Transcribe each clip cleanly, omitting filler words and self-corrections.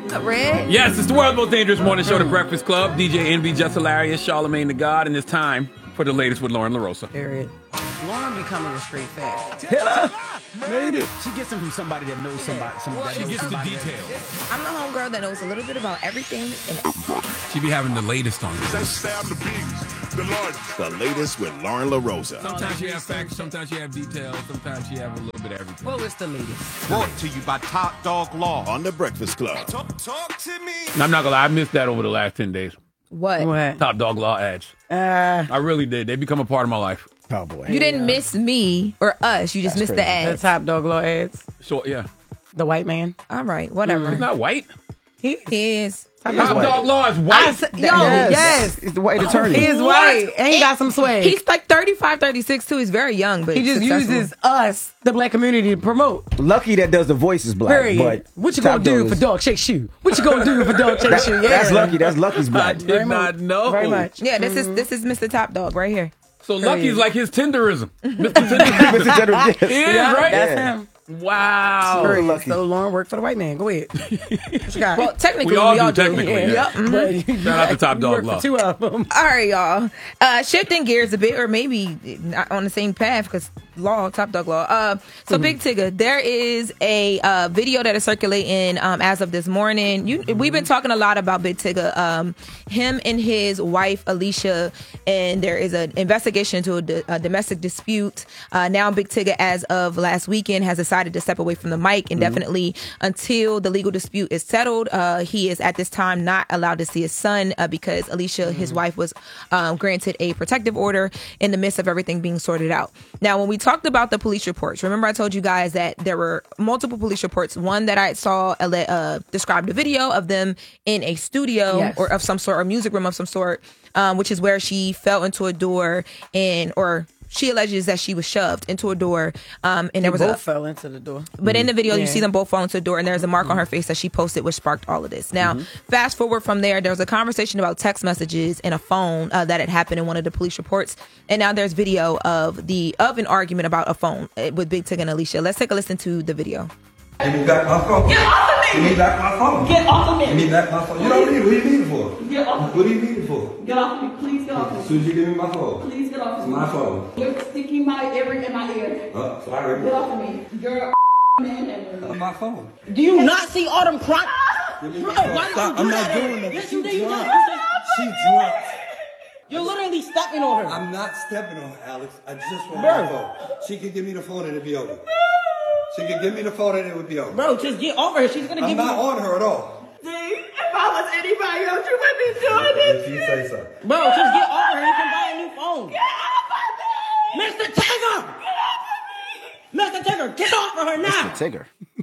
Red? Yes, it's the world's most dangerous morning show, The Breakfast Club. DJ Envy, Just Hilarious, Charlamagne the God, and it's time for the latest with Lauren LaRosa. Period. Lauren becoming a straight fact. Made it. She gets them from somebody that knows somebody. She gets the details. I'm the homegirl that knows a little bit about everything. And She be having the latest on this. The latest with Lauren LaRosa. Sometimes you have facts, sometimes you have details, sometimes you have a little bit of everything. Well, it's the latest. Brought to you by Top Dog Law on The Breakfast Club. Talk to me. And I'm not gonna lie, I missed that over the last 10 days. what? What? Top Dog Law ads. I really did. They become a part of my life. Oh boy. You didn't miss me or us. You just missed the The ads. Top Dog Law ads. So, yeah. The white man. All right, whatever. He's not white. He is. Top Dog Law is white. Yes. It's the white attorney. He is white. And he got some swag. He's like 35, 36 too. He's very young, but He just successful. uses us, the black community, to promote. Lucky that does the voices black. Period. But What you gonna Top do Dog for is- dog shake shoe? What you gonna do for dog shake shoe? Yeah. That's Lucky. That's Lucky's I black. did not know. Very much. Yeah, this is Mr. Top Dog right here. So Lucky's like his Tinderism. Mr. Tinderism. Mr. General, yes. He is, right? That's Yeah. him. Wow. Very lucky. So Lauren worked for the white man. Go ahead. What you got? Well, technically, We all do, do. technically, Yeah. yeah. Yep. But you Shout out to Top you Dog worked Law. for two of them. All right, y'all. Shifting gears a bit, or maybe not on the same path, because Top Dog Law. So Big Tigger, there is a video that is circulating as of this morning. We've been talking a lot about Big Tigger, him and his wife Alicia, and there is an investigation into a domestic dispute. Now Big Tigger, as of last weekend, has decided to step away from the mic indefinitely until the legal dispute is settled. He is at this time not allowed to see his son because Alicia, his wife, was granted a protective order in the midst of everything being sorted out. Now, when we talked about the police reports, remember I told you guys that there were multiple police reports. One that I saw described a video of them in a studio Yes. or of some sort, or music room of some sort, which is where she fell into a door or she alleges that she was shoved into a door, and there was Both fell into the door. But in the video, you Yeah. see them both fall into the door, and there's a mark on her face that she posted, which sparked all of this. Now, fast forward from there was a conversation about text messages and a phone that had happened in one of the police reports, and now there's video of an argument about a phone with Big Tig and Alicia. Let's take a listen to the video. Give me back my phone. Get off of me! Give me back my phone. Get off of me! Give me back my phone. You don't need it. What do you need it for? Get off of me! What do you need it for? Get off of me! Please get off As of me! soon as you give me my phone. Please get off of It's me! my phone. You're sticking my ear in my ear. Sorry. Get off of me! You're a man. That's my phone. Do you not see all them crime? Give me Bro, my phone. why did Stop. you I'm do not that? doing that. Yes, you She did. You drunk. just- She drunk. You're literally stepping on her. I'm not stepping on her, Alex. I just want Bro. my phone. She can give me the phone and it'll be over. She can give me the phone and it would be over. Bro, just get over her. She's gonna I'm give not you. on her at all. See, if I was anybody else, you wouldn't be doing this. If you say so. Bro, just get over her. You can buy a new phone. Get off of me! Mr. Tigger! Mr. Tigger, get off of her now! Tigger.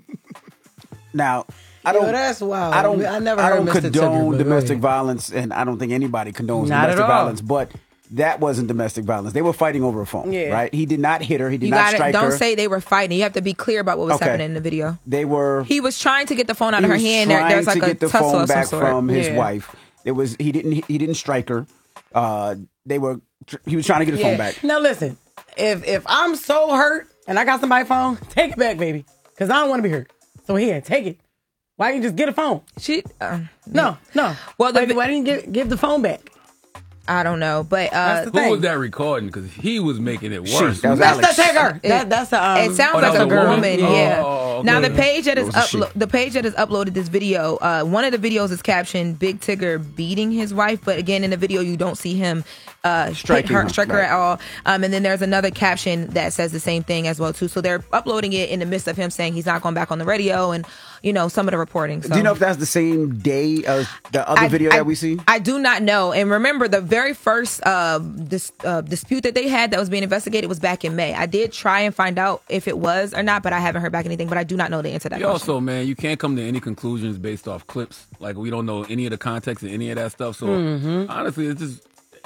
Now, I don't. Yo, that's wild. I don't. I never I heard don't Mr. condone Tigger, but domestic right. violence, and I don't think anybody condones Not at domestic all. violence. But that wasn't domestic violence. They were fighting over a phone. Yeah. Right. He did not hit her. He did You not got it. strike Don't her. say they were fighting. You have to be clear about what was Okay. happening in the video. They were. He was trying to get the phone out He of her was hand. trying There's like to a get the tussle phone of some back sort. from his Yeah. wife. It was. He didn't strike her. They were. He was trying to get his phone back. Now listen, if I'm so hurt and I got somebody's phone, take it back, baby, because I don't want to be hurt. So here, take it. Why didn't you just get a phone? No. Well, why didn't you give the phone back? I don't know, but That's the Who thing. was that recording? Because he was making it worse. That was That's Alex. the Tigger. That's a. It sounds Oh, like that a was a woman? woman. Oh, Yeah. okay. Now the page that is That was a she. the page that has uploaded this video. One of the videos is captioned "Big Tigger beating his wife," but again in the video you don't see him strike her right. at all. And then there's another caption that says the same thing as well too. So they're uploading it in the midst of him saying he's not going back on the radio and some of the reporting. So. Do you know if that's the same day as the other video that we see? I do not know. And remember, the very first dispute that they had that was being investigated was back in May. I did try and find out if it was or not, but I haven't heard back anything. But I do not know the answer to that You question. also, man, you can't come to any conclusions based off clips. Like, we don't know any of the context of any of that stuff. So, honestly, it's just...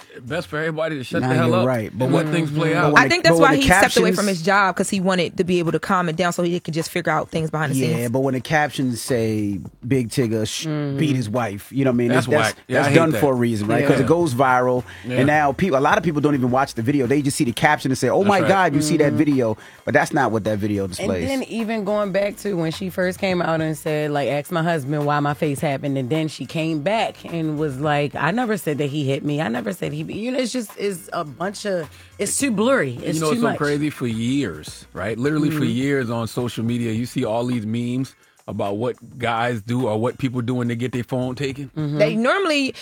best for everybody to shut Nah, the hell you're up. right. But and let things play out. I think that's but when why the he stepped away captions- from his job, because he wanted to be able to calm it down so he could just figure out things behind the Yeah, scenes. but when the captions say Big Tigger beat his wife, you know what I mean? That's whack. Yeah, I that's hate done that. for a reason, right? Because Yeah. it goes viral, Yeah. and now a lot of people don't even watch the video. They just see the caption and say, "Oh my right. God, you see that video?" But that's not what that video displays. And then even going back to when she first came out and said, like, asked my husband why my face happened, and then she came back and was like, I never said that he hit me. I never said he, it's just, it's a bunch of, it's too blurry. It's you know, too it's so much. crazy. For years, right? Literally for years on social media, you see all these memes about what guys do or what people do when they get their phone taken. They normally,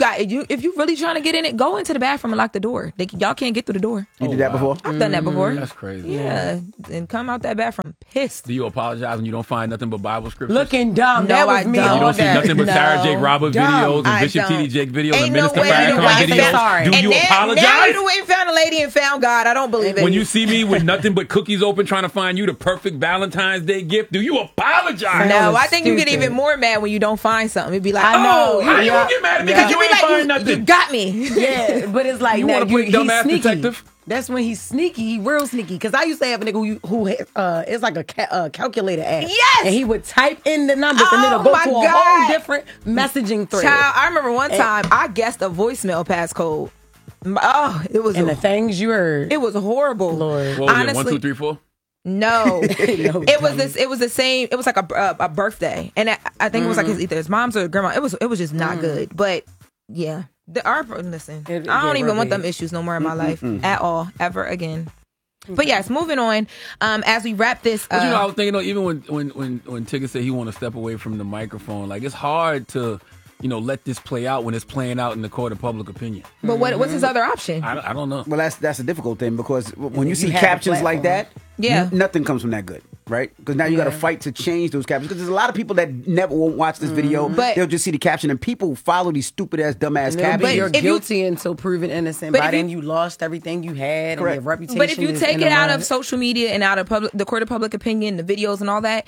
if you really trying to get in it, go into the bathroom and lock the door. Y'all can't get through the door. You did that before? I've done that before. That's crazy. Yeah, and come out that bathroom pissed. Do you apologize when you don't find nothing but Bible scriptures? Looking dumb. No, That was I me. don't. You all don't see day. nothing but Sarah No. Jake Robert Dumb. videos and I Bishop don't. T.D. Jake videos Ain't and no Minister way Farrakhan nobody say videos. sorry. Do And you now apologize? you went and found a lady and found God. I don't believe it. When you see me with nothing but cookies open trying to find you the perfect Valentine's Day gift, do you apologize? No, was I think you get stupid. even more mad when you don't find something. It'd be like, I know. oh, How you Yeah. gonna get mad at me Yeah. because you be ain't like, find you nothing? got me. Yeah, but it's like You now wanna play he's dumbass sneaky. detective? That's when he's sneaky. He real sneaky. Because I used to have a nigga who it's like a calculator app. Yes! And he would type in the numbers and it'll Oh, go my to a God. whole different messaging thread. Child, I remember one time I guessed a voicemail passcode. Oh, it was And the things you heard. it was horrible. Lord. What was Honestly, it? 1, 2, 3, 4? No, No, it was dummy. this. It was the same. It was like a birthday, and I think it was like either his mom's or his grandma. It was just not good. But yeah, listen, I don't even want them issues no more in my life at all, ever again. But yes, moving on. As we wrap this, But you know, I was thinking, even when Tigger said he want to step away from the microphone, like it's hard to, let this play out when it's playing out in the court of public opinion. but what's his other option? I don't know. Well, that's a difficult thing because when you see have a captions like that, Yeah. nothing comes from that good, right? Because now you got to fight to change those captions. Because there's a lot of people that never won't watch this video. But- They'll just see the caption, and people follow these stupid ass, dumb ass But captions. you're if you- guilty until proven innocent. But By if you- then you lost everything you had Correct. and your reputation. But if you is take in it the out mud. of social media and out of the court of public opinion, the videos and all that,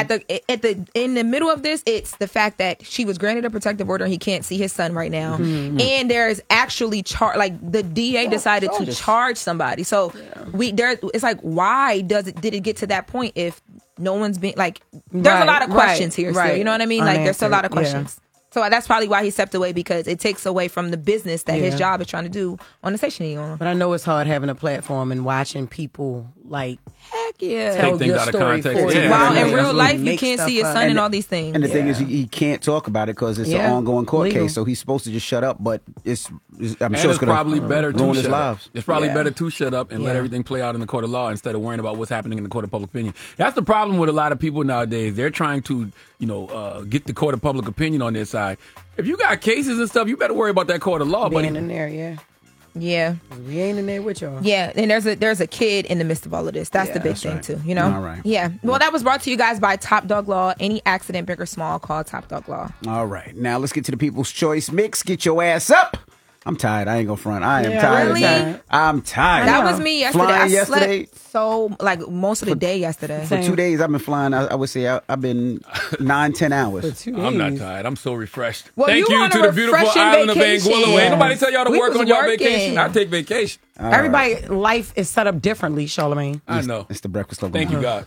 in the middle of this, it's the fact that she was granted a protective order and he can't see his son right now, and there is actually the DA decided to charge somebody. So it's like, why did it get to that point if no one's been like? There's a lot of questions here. Still, you know what I mean? Like there's still a lot of Unanswered, yeah. questions. So that's probably why he stepped away, because it takes away from the business that his Yeah. job is trying to do on the station he's on. But I know it's hard having a platform and watching people like Heck yeah. tell things your out of story context. for Yeah. you. While in absolutely. real life, you Make can't stuff see his up. son and And- all these things. And the thing is, he can't talk about it because it's an Yeah. ongoing court Legal. case. So he's supposed to just shut up. But I'm And sure it's it's going to probably better to ruin his shut up. lives. It's probably Yeah. better to shut up and let Yeah. everything play out in the court of law instead of worrying about what's happening in the court of public opinion. That's the problem with a lot of people nowadays. They're trying to, get the court of public opinion on their side. If you got cases and stuff, you better worry about that court of law, buddy. being in there, yeah. Yeah. We ain't in there with y'all. Yeah, and there's a kid in the midst of all of this. That's the big that's thing right. too, you know? All right. Yeah. Well, that was brought to you guys by Top Dog Law. Any accident, big or small, call Top Dog Law. All right. Now let's get to the People's Choice Mix. Get your ass up. I'm tired. I ain't gonna front. I am Yeah, tired. really? I'm tired. That was me yesterday. Flying I yesterday. slept so, most of the day yesterday. For 2 days, I've been flying. I would say I've been 9-10 hours. 2 days. I'm not tired. I'm so refreshed. Well, Thank you you on to a the beautiful refreshing island of vacation. Anguilla. Ain't nobody tell y'all to We work was on your working. vacation. I take vacation. Everybody life is set up differently, Charlamagne. I know. It's the Breakfast Club. Thank you, God.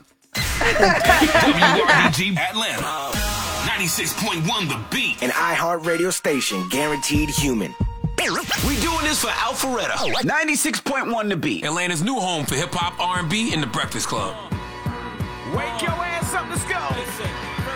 WRDG Atlanta. 96.1 The Beat. An iHeartRadio station guaranteed human. We doing this for Alpharetta. 96.1 The Beat. Atlanta's new home for hip hop, R&B, and the Breakfast Club. Wake your ass